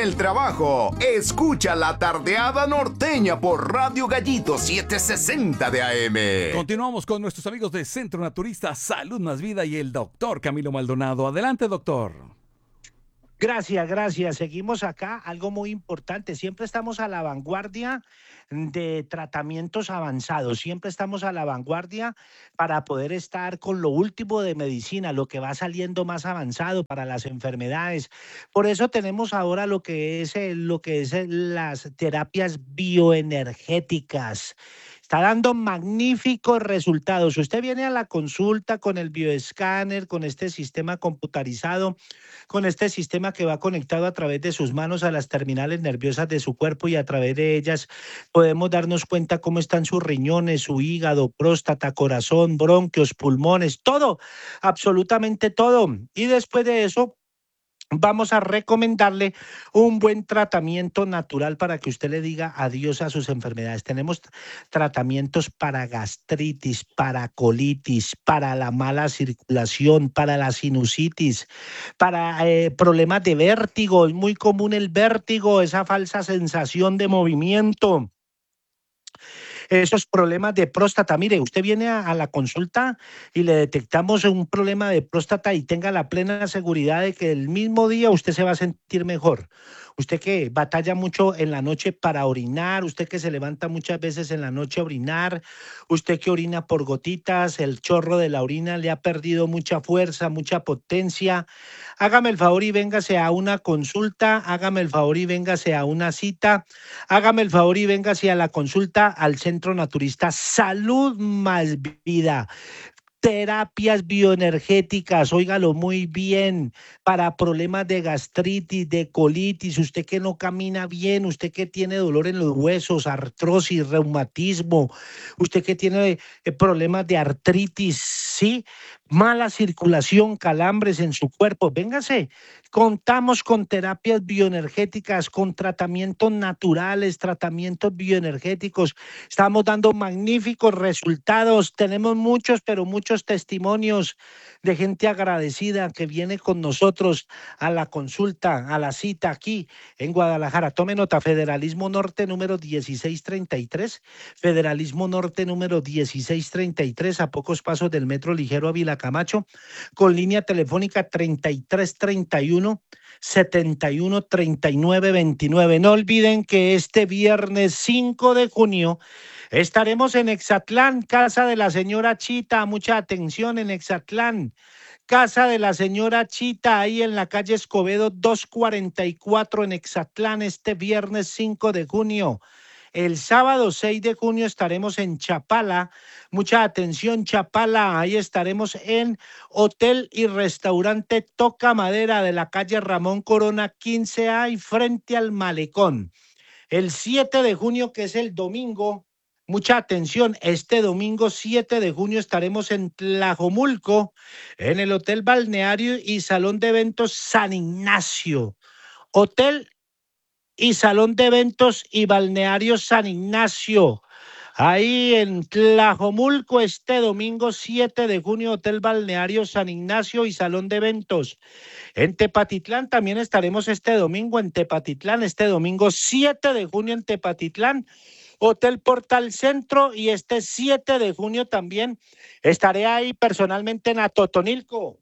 el trabajo. Escucha La Tardeada Norteña por Radio Gallito 760 de AM. Continuamos con nuestros amigos de Centro Naturista Salud Más Vida y el doctor Camilo Maldonado. Adelante, doctor. Gracias. Seguimos acá. Algo muy importante. Siempre estamos a la vanguardia de tratamientos avanzados. Siempre estamos a la vanguardia para poder estar con lo último de medicina, lo que va saliendo más avanzado para las enfermedades. Por eso tenemos ahora lo que es las terapias bioenergéticas. Está dando magníficos resultados. Usted viene a la consulta con el bioescáner, con este sistema computarizado, con este sistema que va conectado a través de sus manos a las terminales nerviosas de su cuerpo y a través de ellas podemos darnos cuenta cómo están sus riñones, su hígado, próstata, corazón, bronquios, pulmones, todo, absolutamente todo. Y después de eso vamos a recomendarle un buen tratamiento natural para que usted le diga adiós a sus enfermedades. Tenemos tratamientos para gastritis, para colitis, para la mala circulación, para la sinusitis, para problemas de vértigo. Es muy común el vértigo, esa falsa sensación de movimiento. Esos problemas de próstata. Mire, usted viene a la consulta y le detectamos un problema de próstata y tenga la plena seguridad de que el mismo día usted se va a sentir mejor. Usted que batalla mucho en la noche para orinar, usted que se levanta muchas veces en la noche a orinar, usted que orina por gotitas, el chorro de la orina le ha perdido mucha fuerza, mucha potencia. Hágame el favor y véngase a una consulta, hágame el favor y véngase a una cita, hágame el favor y véngase a la consulta al Centro Naturista Salud Más Vida. Terapias bioenergéticas, óigalo muy bien, para problemas de gastritis, de colitis, usted que no camina bien, usted que tiene dolor en los huesos, artrosis, reumatismo, usted que tiene problemas de artritis, sí, mala circulación, calambres en su cuerpo, véngase, contamos con terapias bioenergéticas, con tratamientos naturales, tratamientos bioenergéticos, estamos dando magníficos resultados, tenemos muchos, pero muchos testimonios de gente agradecida que viene con nosotros a la consulta, a la cita aquí en Guadalajara. Tome nota, Federalismo Norte número 1633, Federalismo Norte número 1633, a pocos pasos del Metro Ligero Ávila Camacho, con línea telefónica 3331 71 39 29. No olviden que este viernes 5 de junio estaremos en Exatlán, casa de la señora Chita, mucha atención en Exatlán, casa de la señora Chita, ahí en la calle Escobedo 244 en Exatlán, este viernes 5 de junio. El sábado 6 de junio estaremos en Chapala, mucha atención Chapala, ahí estaremos en Hotel y Restaurante Toca Madera de la calle Ramón Corona 15A y frente al Malecón. El 7 de junio, que es el domingo, mucha atención, este domingo 7 de junio estaremos en Tlajomulco, en el Hotel Balneario y Salón de Eventos San Ignacio. Hotel y Salón de Eventos y Balneario San Ignacio. Ahí en Tlajomulco, este domingo 7 de junio, Hotel Balneario San Ignacio y Salón de Eventos. En Tepatitlán también estaremos este domingo en Tepatitlán, este domingo 7 de junio en Tepatitlán, Hotel Portal Centro, y este 7 de junio también estaré ahí personalmente en Atotonilco,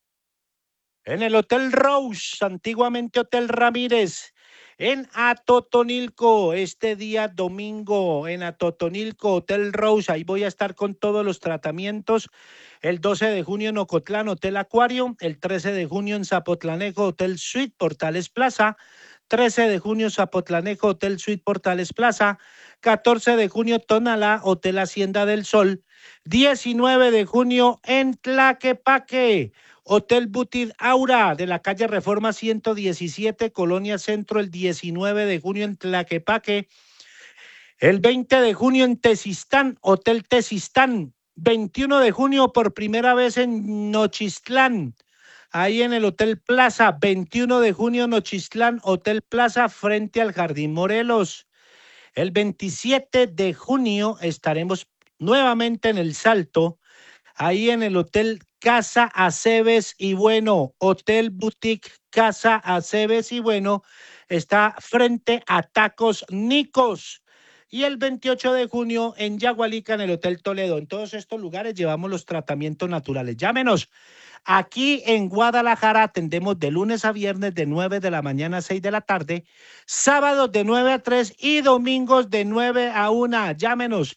en el Hotel Rose, antiguamente Hotel Ramírez, en Atotonilco, este día domingo en Atotonilco, Hotel Rose, ahí voy a estar con todos los tratamientos. El 12 de junio en Ocotlán, Hotel Acuario, el 13 de junio en Zapotlanejo, Hotel Suite, Portales Plaza, 13 de junio Zapotlanejo, Hotel Suite, Portales Plaza, 14 de junio Tonalá, Hotel Hacienda del Sol, 19 de junio en Tlaquepaque, Hotel Butit Aura de la calle Reforma 117, Colonia Centro, el 19 de junio en Tlaquepaque. El 20 de junio en Tezistán, Hotel Tezistán. 21 de junio por primera vez en Nochistlán, ahí en el Hotel Plaza. 21 de junio Nochistlán, Hotel Plaza, frente al Jardín Morelos. El 27 de junio estaremos nuevamente en El Salto, ahí en el Hotel Casa Aceves y Bueno, Hotel Boutique Casa Aceves y Bueno, está frente a Tacos Nicos. Y el 28 de junio en Yagualica, en el Hotel Toledo. En todos estos lugares llevamos los tratamientos naturales. Llámenos. Aquí en Guadalajara atendemos de lunes a viernes de 9 de la mañana a 6 de la tarde, sábados de 9 a 3 y domingos de 9 a 1. Llámenos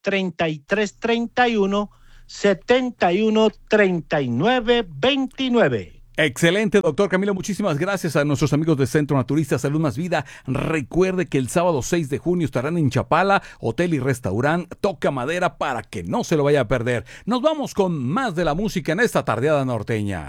3331 71 39 29. Excelente, doctor Camilo. Muchísimas gracias a nuestros amigos de Centro Naturista Salud Más Vida. Recuerde que el sábado 6 de junio estarán en Chapala, hotel y restaurante Toca Madera, para que no se lo vaya a perder. Nos vamos con más de la música en esta tardeada norteña.